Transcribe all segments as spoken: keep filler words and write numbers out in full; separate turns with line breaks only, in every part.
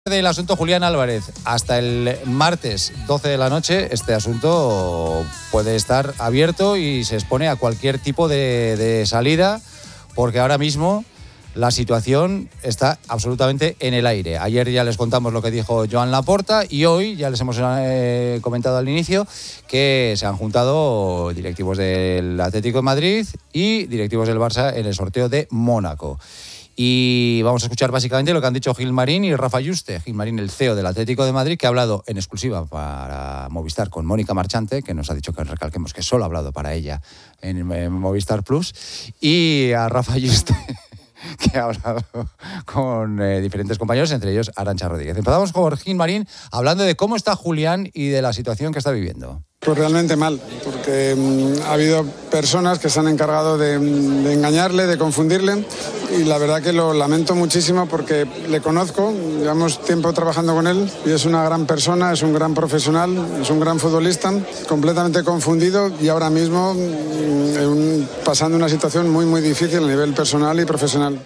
Del asunto Julián Álvarez hasta el martes doce de la noche, este asunto puede estar abierto y se expone a cualquier tipo de, de salida, porque ahora mismo la situación está absolutamente en el aire. Ayer ya les contamos lo que dijo Joan Laporta y hoy ya les hemos eh, comentado al inicio que se han juntado directivos del Atlético de Madrid y directivos del Barça en el sorteo de Mónaco. Y vamos a escuchar básicamente lo que han dicho Gilmarín y Rafa Yuste. Gilmarín, el C E O del Atlético de Madrid, que ha hablado en exclusiva para Movistar con Mónica Marchante, que nos ha dicho que recalquemos que solo ha hablado para ella en, en Movistar Plus, y a Rafa Yuste, que ha hablado con eh, diferentes compañeros, entre ellos Arantxa Rodríguez. Empezamos con Gilmarín hablando de cómo está Julián y de la situación que está viviendo.
Pues realmente mal, porque mmm, ha habido personas que se han encargado de, de engañarle, de confundirle, y la verdad que lo lamento muchísimo porque le conozco, llevamos tiempo trabajando con él y es una gran persona, es un gran profesional, es un gran futbolista, completamente confundido y ahora mismo mmm, pasando una situación muy muy difícil a nivel personal y profesional.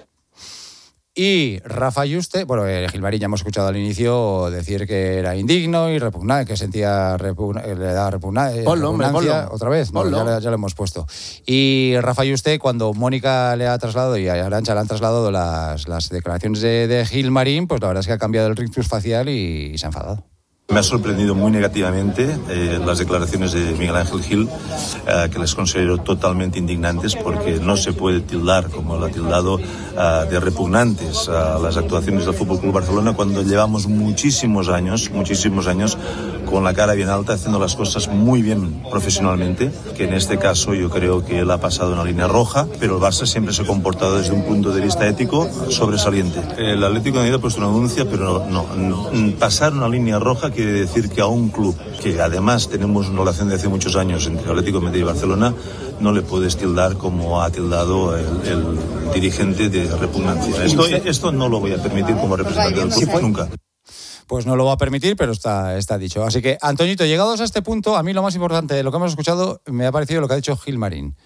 Y Rafa Yuste, bueno, eh, Gilmarín ya hemos escuchado al inicio decir que era indigno y repugnante, que sentía repugna, le da repugna, eh,
ponlo,
repugnancia,
hombre,
otra vez, no, ya, ya lo hemos puesto. Y Rafa Yuste, cuando Mónica le ha trasladado y a Arantxa le han trasladado las, las declaraciones de, de Gilmarín, pues la verdad es que ha cambiado el rictus facial y, y se ha enfadado.
Me ha sorprendido muy negativamente eh, las declaraciones de Miguel Ángel Gil, eh, que les considero totalmente indignantes porque no se puede tildar, como lo ha tildado, eh, de repugnantes a las actuaciones del F C Barcelona cuando llevamos muchísimos años, muchísimos años con la cara bien alta, haciendo las cosas muy bien profesionalmente, que en este caso yo creo que él ha pasado una línea roja, pero el Barça siempre se ha comportado desde un punto de vista ético sobresaliente. El Atlético de Madrid ha puesto una denuncia, pero no, no pasar una línea roja quiere decir que a un club que además tenemos una relación de hace muchos años entre Atlético de Madrid y Barcelona no le puedes tildar como ha tildado el, el dirigente de repugnancia. Esto, esto no lo voy a permitir como representante del club nunca.
Pues no lo va a permitir, pero está, está dicho. Así que, Antoñito, llegados a este punto, a mí lo más importante de lo que hemos escuchado me ha parecido lo que ha dicho Gilmarín.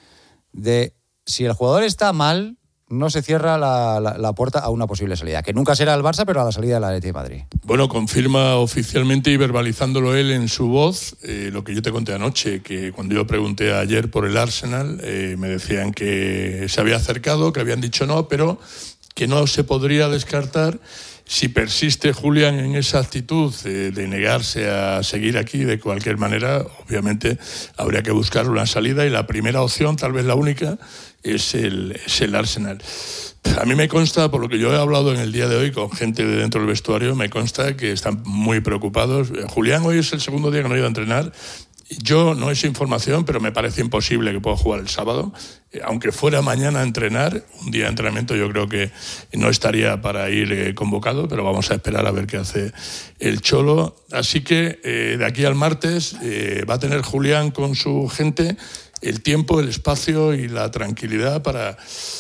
De si el jugador está mal, no se cierra la, la, la puerta a una posible salida, que nunca será el Barça, pero a la salida del Atlético de Madrid.
Bueno, confirma oficialmente y verbalizándolo él en su voz eh, lo que yo te conté anoche, que cuando yo pregunté ayer por el Arsenal, eh, me decían que se había acercado, que habían dicho no, pero que no se podría descartar. Si persiste Julián en esa actitud de, de negarse a seguir aquí de cualquier manera, obviamente habría que buscar una salida y la primera opción, tal vez la única, es el, es el Arsenal. A mí me consta, por lo que yo he hablado en el día de hoy con gente de dentro del vestuario, me consta que están muy preocupados. Julián hoy es el segundo día que no ha ido a entrenar. Yo no es información, pero me parece imposible que pueda jugar el sábado. Aunque fuera mañana a entrenar, un día de entrenamiento yo creo que no estaría para ir eh, convocado, pero vamos a esperar a ver qué hace el Cholo. Así que eh, de aquí al martes eh, va a tener Julián con su gente el tiempo, el espacio y la tranquilidad para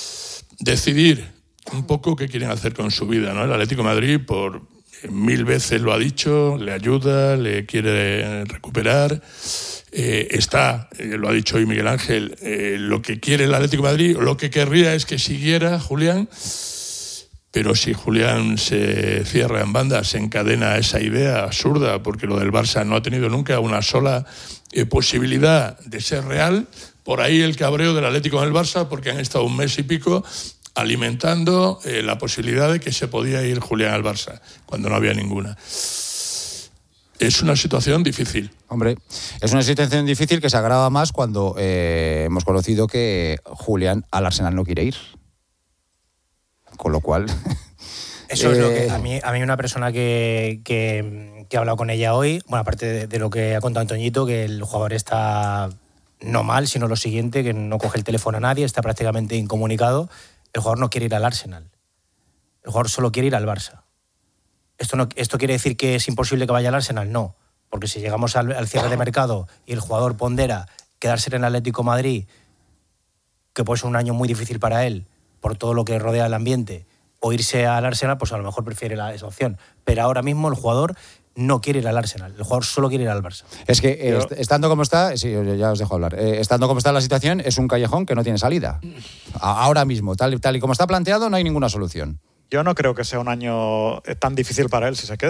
decidir un poco qué quieren hacer con su vida, ¿no? El Atlético de Madrid, por mil veces lo ha dicho, le ayuda, le quiere recuperar. Eh, está, eh, lo ha dicho hoy Miguel Ángel, eh, lo que quiere el Atlético de Madrid, lo que querría es que siguiera Julián, pero si Julián se cierra en banda, se encadena esa idea absurda, porque lo del Barça no ha tenido nunca una sola eh, posibilidad de ser real. Por ahí el cabreo del Atlético con el Barça, porque han estado un mes y pico alimentando eh, la posibilidad de que se podía ir Julián al Barça, cuando no había ninguna. Es una situación difícil.
Hombre, es una situación difícil que se agrava más cuando eh, hemos conocido que Julián al Arsenal no quiere ir. Con lo cual...
Eso eh... es lo que... A mí, a mí una persona que, que, que ha hablado con ella hoy, bueno, aparte de, de lo que ha contado Antoñito, que el jugador está no mal, sino lo siguiente, que no coge el teléfono a nadie, está prácticamente incomunicado. El jugador no quiere ir al Arsenal. El jugador solo quiere ir al Barça. ¿Esto, no, ¿Esto quiere decir que es imposible que vaya al Arsenal? No. Porque si llegamos al, al cierre de mercado y el jugador pondera quedarse en el Atlético de Madrid, que puede ser un año muy difícil para él, por todo lo que rodea el ambiente, o irse al Arsenal, pues a lo mejor prefiere la, esa opción. Pero ahora mismo el jugador no quiere ir al Arsenal, el jugador solo quiere ir al Barça.
Es que eh, Pero... estando como está, sí, ya os dejo hablar, eh, estando como está la situación, es un callejón que no tiene salida. A, ahora mismo, tal, tal y como está planteado, no hay ninguna solución.
Yo no creo que sea un año tan difícil para él si se queda.